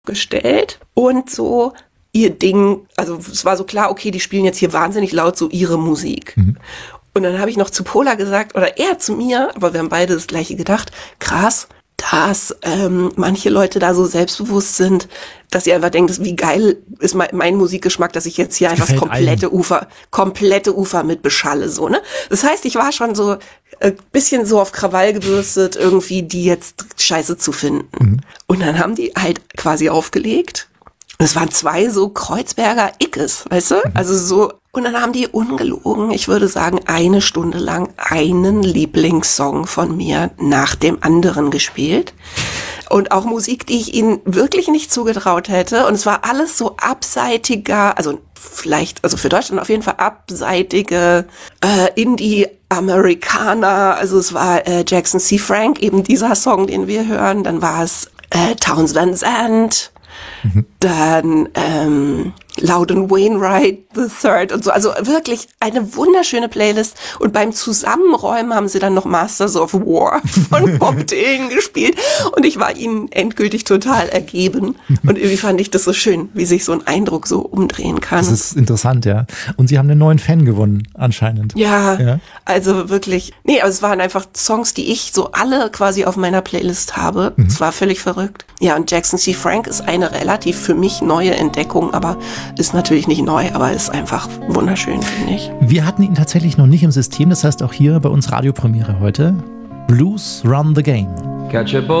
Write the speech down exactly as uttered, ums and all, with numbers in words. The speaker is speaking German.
gestellt und so ihr Ding, also es war so klar, okay, die spielen jetzt hier wahnsinnig laut so ihre Musik. Mhm. Und dann habe ich noch zu Pola gesagt, oder er zu mir, aber wir haben beide das Gleiche gedacht, krass, dass ähm, manche Leute da so selbstbewusst sind, dass sie einfach denken, wie geil ist mein, mein Musikgeschmack, dass ich jetzt hier einfach das komplette allen. Ufer, komplette Ufer mit beschalle, so, ne? Das heißt, ich war schon so ein bisschen so auf Krawall gebürstet, irgendwie die jetzt scheiße zu finden. Mhm. Und dann haben die halt quasi aufgelegt. Es waren zwei so Kreuzberger Ickes, weißt du? Mhm. Also so, und dann haben die ungelogen, ich würde sagen, eine Stunde lang einen Lieblingssong von mir nach dem anderen gespielt. Und auch Musik, die ich ihnen wirklich nicht zugetraut hätte. Und es war alles so abseitiger, also vielleicht, also für Deutschland auf jeden Fall abseitige äh, Indie-Amerikaner. Also es war äh, Jackson C. Frank, eben dieser Song, den wir hören. Dann war es äh, Townes Van Zandt. Mhm. Dann ähm, Loudon Wainwright the Third und so. Also wirklich eine wunderschöne Playlist. Und beim Zusammenräumen haben sie dann noch Masters of War von Bob Dylan gespielt. Und ich war ihnen endgültig total ergeben. Und irgendwie fand ich das so schön, wie sich so ein Eindruck so umdrehen kann. Das ist interessant, ja. Und sie haben einen neuen Fan gewonnen, anscheinend. Ja, ja. Also wirklich. Nee, aber es waren einfach Songs, die ich so alle quasi auf meiner Playlist habe. Es mhm. war völlig verrückt. Ja, und Jackson C. Frank ist eine relativ für mich neue Entdeckung, aber ist natürlich nicht neu, aber ist einfach wunderschön, finde ich. Wir hatten ihn tatsächlich noch nicht im System, das heißt auch hier bei uns Radiopremiere heute. Blues Run the Game. Catch a ball.